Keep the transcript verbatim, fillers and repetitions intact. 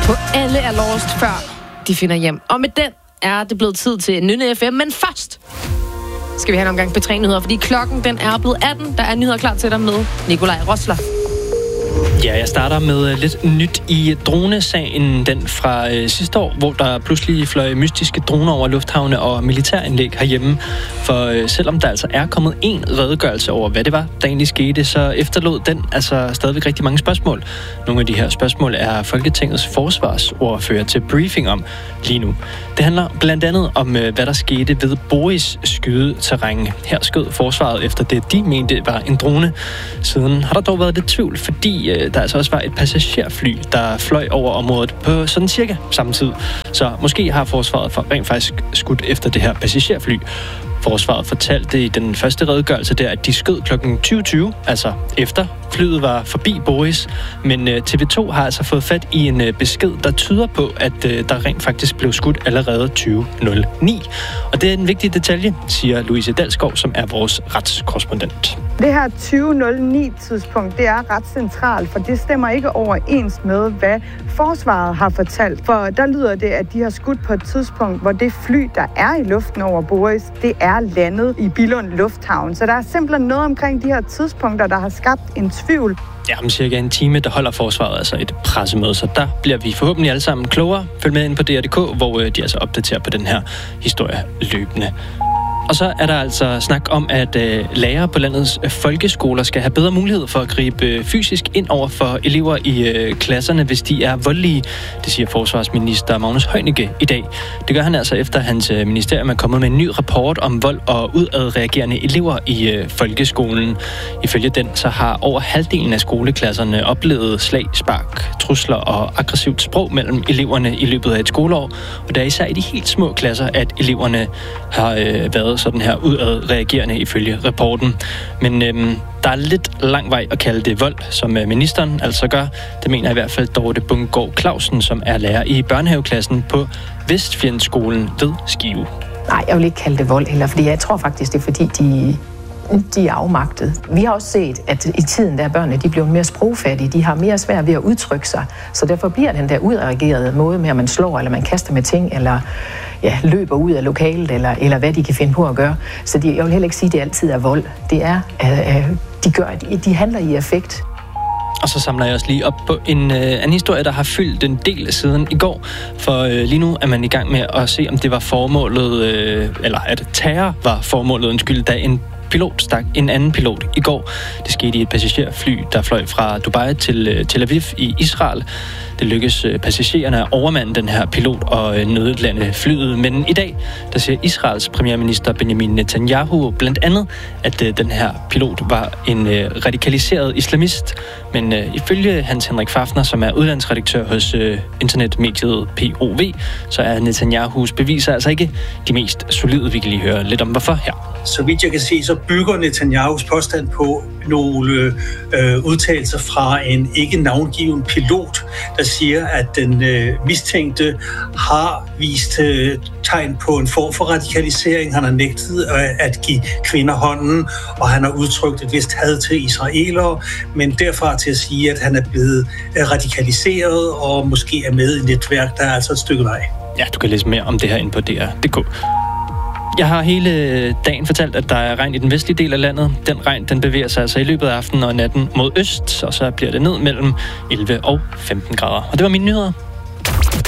på alle er lost, før de finder hjem. Og med den er det blevet tid til Nynne F M, men først skal vi have en omgang P tre nyheder, fordi klokken den er blevet atten. Der er nyheder klar til dig med Nikolaj Rosler. Ja, jeg starter med lidt nyt i dronesagen, den fra øh, sidste år, hvor der pludselig fløj mystiske droner over lufthavne og militæranlæg herhjemme. For øh, selvom der altså er kommet en redegørelse over, hvad det var, der egentlig skete, så efterlod den altså stadigvæk rigtig mange spørgsmål. Nogle af de her spørgsmål er Folketingets forsvarsordfører til briefing om lige nu. Det handler blandt andet om, øh, hvad der skete ved Boris skydeterræn. Her skød forsvaret efter det, de mente var en drone. Siden har der dog været lidt tvivl, fordi der altså også var et passagerfly, der fløj over området på sådan cirka samme tid. Så måske har forsvaret for rent faktisk skudt efter det her passagerfly. Forsvaret fortalte i den første redegørelse der, at de skød klokken tyve tyve, altså efter flyet var forbi Boris. Men T V to har altså fået fat i en besked, der tyder på, at der rent faktisk blev skudt allerede tyve nul ni. Og det er en vigtig detalje, siger Louise Dalsgaard, som er vores retskorrespondent. Det her tyve nul ni tidspunkt, det er ret centralt, for det stemmer ikke overens med, hvad forsvaret har fortalt. For der lyder det, at de har skudt på et tidspunkt, hvor det fly, der er i luften over Boris, det er landet i Billund Lufthavn. Så der er simpelthen noget omkring de her tidspunkter, der har skabt en tvivl. Ja, om cirka en time, der holder forsvaret altså et pressemøde, så der bliver vi forhåbentlig alle sammen klogere. Følg med ind på D R punktum d k, hvor de altså opdaterer på den her historie løbende. Og så er der altså snak om, at øh, lærere på landets øh, folkeskoler skal have bedre mulighed for at gribe øh, fysisk ind over for elever i øh, klasserne, hvis de er voldelige. Det siger forsvarsminister Magnus Heunicke i dag. Det gør han altså efter hans øh, ministerium er kommet med en ny rapport om vold og udadreagerende elever i øh, folkeskolen. Ifølge den så har over halvdelen af skoleklasserne oplevet slag, spark, trusler og aggressivt sprog mellem eleverne i løbet af et skoleår. Og det er især i de helt små klasser, at eleverne har øh, været sådan her udadreagerende ifølge rapporten. Men øhm, der er lidt lang vej at kalde det vold, som ministeren altså gør. Det mener i hvert fald Dorte Bungård Clausen, som er lærer i børnehaveklassen på Vestfjendskolen ved Skive. Nej, jeg vil ikke kalde det vold heller, fordi jeg tror faktisk, det er fordi, de, de er afmagtet. Vi har også set, at i tiden der er børnene, de bliver mere sprogfattige, de har mere svært ved at udtrykke sig, så derfor bliver den der udreagerede måde med, at man slår, eller man kaster med ting, eller ja, løber ud af lokalet, eller, eller hvad de kan finde på at gøre. Så de, jeg vil heller ikke sige, at det altid er vold. Det er, øh, de, gør, de, de handler i affekt. Og så samler jeg også lige op på en øh, anden historie, der har fyldt en del siden i går. For øh, lige nu er man i gang med at se, om det var formålet, øh, eller at terror var formålet, undskyld, da en pilot stak en anden pilot i går. Det skete i et passagerfly, der fløj fra Dubai til øh, Tel Aviv i Israel. Det lykkedes øh, passagererne at overmande den her pilot og øh, nødlande flyet. Men i dag, der siger Israels premierminister Benjamin Netanyahu blandt andet, at øh, den her pilot var en øh, radikaliseret islamist. Men øh, ifølge Hans Henrik Fafner, som er udlandsredaktør hos øh, internetmediet P O V, så er Netanyahus beviser altså ikke de mest solide. Vi kan lige høre lidt om hvorfor her. Så vidt jeg kan se, så bygger Netanyahus påstand på nogle øh, udtalelser fra en ikke navngiven pilot, der siger, at den øh, mistænkte har vist øh, tegn på en form for radikalisering. Han har nægtet øh, at give kvinder hånden, og han har udtrykt et vist had til israelere, men derfra til at sige, at han er blevet øh, radikaliseret og måske er med i et netværk, der er altså et stykke vej. Ja, du kan læse mere om det her inde på D R punktum d k. Jeg har hele dagen fortalt, at der er regn i den vestlige del af landet. Den regn den bevæger sig altså i løbet af aftenen og natten mod øst, og så bliver det ned mellem elleve og femten grader. Og det var mine nyheder.